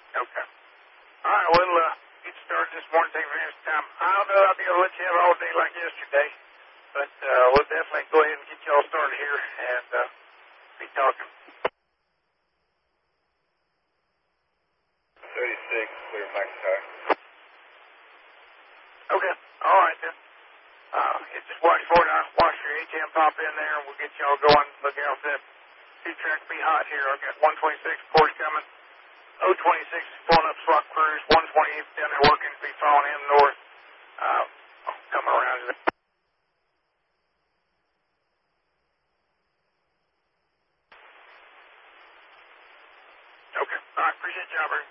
Okay. All right, we'll get started this morning. Take a minute time. I don't know I'll be able to let you have all day like yesterday, but we'll definitely go ahead and get you all started here and be talking. 36, clear McIntyre. Okay. All right, then. Just watch for it. I'll watch your ATM pop in there, and we'll get you all going. Look out for that two-track be hot here. I've got 126 Corey coming. 026 is pulling up Swap Cruise. 128 down there working to be following him north. Coming around to there. Okay. All right. Appreciate you, Albert.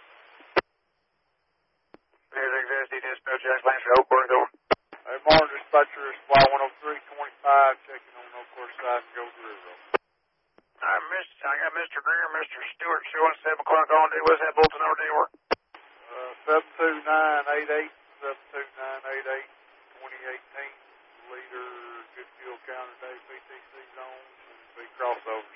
Here's Executive Dispatch Jack Lancer, Oakburn, over. Hey, morning, dispatcher. It's fly 10325, checking on Oak Course side and go to River. I got Mr. Greer and Mr. Stewart showing 7 o'clock all day. What's that bulletin number day work? 72988, 72988, 2018. Leader, good fuel counter day, PTC zones, and big crossovers.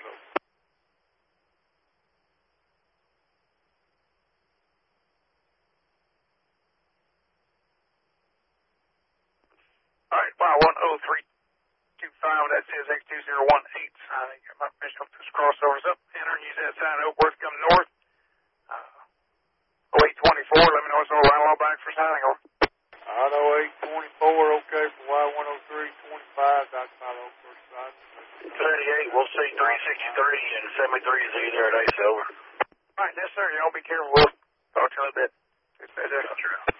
All right, wow, 10325, that says X2018. I think my permission to this crossovers up. Enter and use that sign. Oakworth come north. 0824, let me know it's all right all back for signing. Over. I know 824, okay for Y10325, Dr. Oak Course side. 38, we'll see 363 and 73 is either at Ace over. All right, yes, sir. Y'all be careful. We'll talk to you in a bit.